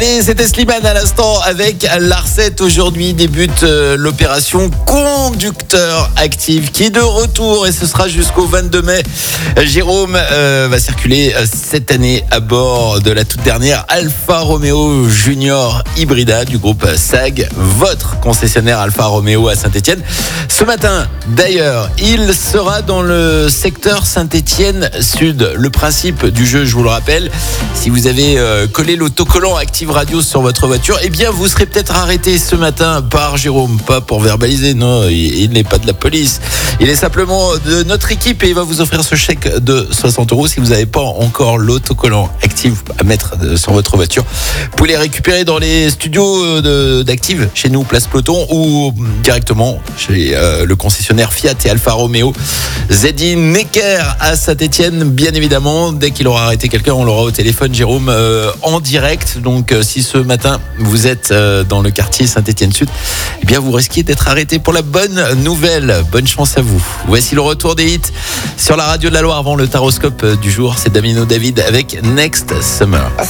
Allez, c'était Slimane à l'instant avec l'ARCEP. Aujourd'hui débute l'opération Conducteur Actif qui est de retour et ce sera jusqu'au 22 mai. Jérôme va circuler cette année à bord de la toute dernière Alfa Romeo Junior Hybrida du groupe SAG, votre concessionnaire Alfa Romeo à Saint-Étienne. Ce matin, d'ailleurs, il sera dans le secteur Saint-Étienne Sud. Le principe du jeu, je vous le rappelle, si vous avez collé l'autocollant Active Radio sur votre voiture, eh bien vous serez peut-être arrêté ce matin par Jérôme, pas pour verbaliser, non, il n'est pas de la police, il est simplement de notre équipe et il va vous offrir ce chèque de 60 € si vous n'avez pas encore l'autocollant Active à mettre sur votre voiture. Vous pouvez les récupérer dans les studios d'Active, chez nous, Place Peloton, ou directement chez le concessionnaire Fiat et Alfa Romeo ZI Necker à Saint-Étienne, bien évidemment. Dès qu'il aura arrêté quelqu'un, on l'aura au téléphone, Jérôme, en direct. Donc si ce matin vous êtes dans le quartier Saint-Étienne Sud, eh bien vous risquez d'être arrêté pour la bonne nouvelle. Bonne chance à vous. Voici le retour des hits sur la radio de la Loire avant le taroscope du jour. C'est Damino David avec Next Summer.